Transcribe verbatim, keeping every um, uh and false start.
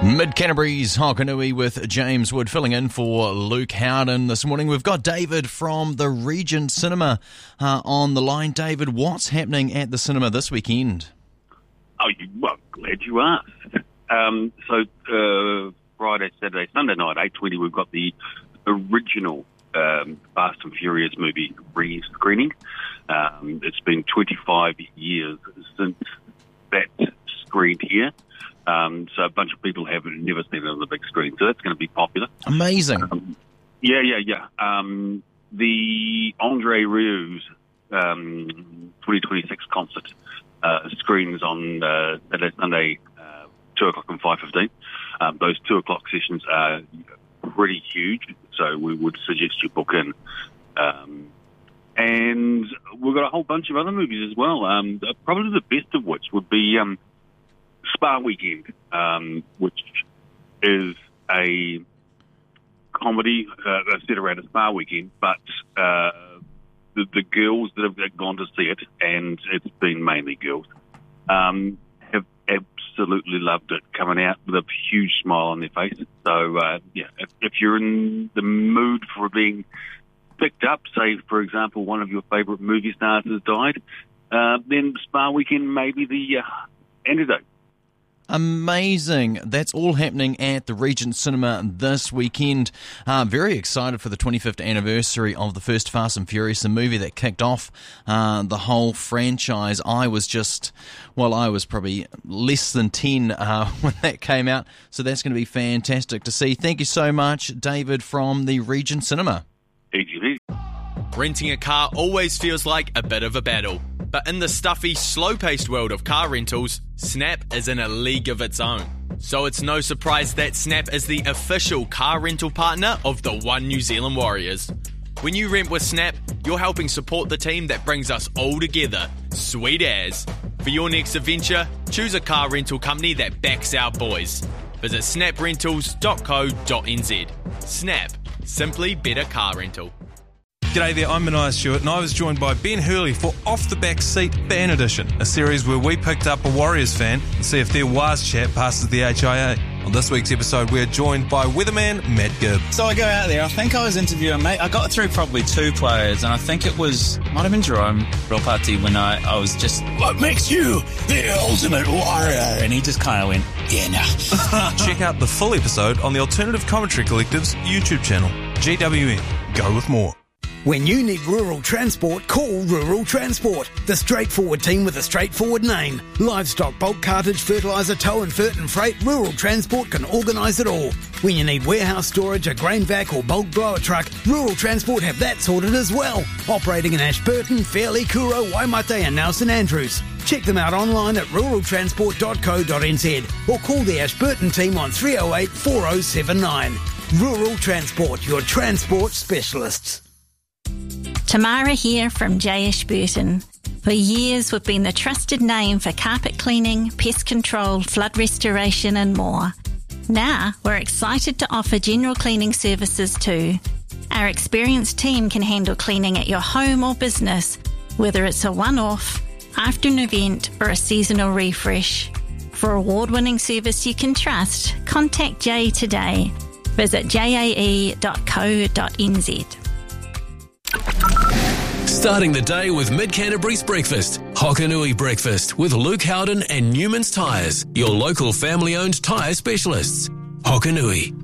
Mid-Canterbury's Hokanui with James Wood filling in for Luke Howden this morning. We've got David from the Regent Cinema uh, on the line. David, what's happening at the cinema this weekend? Oh, you, well, glad you asked. Um, so uh, Friday, Saturday, Sunday night, eight twenty, we've got the original um, Fast and Furious movie re-screening. Um, it's been twenty-five years since that screened here. Um, so a bunch of people have never seen it on the big screen, so that's going to be popular. Amazing. Um, yeah, yeah, yeah. Um, the Andre Rieu's um, twenty twenty-six concert uh, screens on uh, Saturday, Sunday, uh, two o'clock and five fifteen. Um, those two o'clock sessions are pretty huge, so we would suggest you book in. Um, and we've got a whole bunch of other movies as well. Um, probably the best of which would be Um, Spa Weekend, um, which is a comedy uh, set around a spa weekend, but uh, the, the girls that have gone to see it, and it's been mainly girls, um, have absolutely loved it, coming out with a huge smile on their face. So, uh, yeah, if, if you're in the mood for being picked up, say, for example, one of your favourite movie stars has died, uh, then Spa Weekend may be the uh, antidote. Amazing. That's all happening at the Regent Cinema this weekend. Uh, very excited for the twenty-fifth anniversary of the first Fast and Furious, the movie that kicked off uh, the whole franchise. I was just, well, I was probably less than ten uh, when that came out, so that's going to be fantastic to see. Thank you so much, David from the Regent Cinema. Easy. Renting a car always feels like a bit of a battle. But in the stuffy, slow-paced world of car rentals, Snap is in a league of its own. So it's no surprise that Snap is the official car rental partner of the One New Zealand Warriors. When you rent with Snap, you're helping support the team that brings us all together. Sweet as. For your next adventure, choose a car rental company that backs our boys. Visit snap rentals dot co dot n z. Snap. Simply better car rental. G'day there, I'm Mania Stewart and I was joined by Ben Hurley for Off the Back Seat Fan Edition, a series where we picked up a Warriors fan and see if their Waz chat passes the H I A. On this week's episode, we're joined by weatherman Matt Gibb. So I go out there, I think I was interviewing, mate, I got through probably two players and I think it was, might have been Jerome Ropati when I, I was just, what makes you the ultimate warrior? And he just kind of went, yeah, no. Check out the full episode on the Alternative Commentary Collective's YouTube channel, G W N. Go with more. When you need rural transport, call Rural Transport, the straightforward team with a straightforward name. Livestock, bulk cartage, fertiliser, tow and fert and freight, Rural Transport can organise it all. When you need warehouse storage, a grain vac or bulk blower truck, Rural Transport have that sorted as well. Operating in Ashburton, Fairleigh, Kuro, Waimate and now St Andrews. Check them out online at rural transport dot co dot n z or call the Ashburton team on three oh eight, four oh seven nine. Rural Transport, your transport specialists. Tamara here from J Ashburton. For years we've been the trusted name for carpet cleaning, pest control, flood restoration and more. Now we're excited to offer general cleaning services too. Our experienced team can handle cleaning at your home or business, whether it's a one-off, after an event or a seasonal refresh. For award-winning service you can trust, contact Jay today. Visit j a e dot co dot n z. Starting the day with Mid-Canterbury's breakfast. Hokanui Breakfast with Luke Howden and Newman's Tyres, your local family-owned tyre specialists. Hokanui.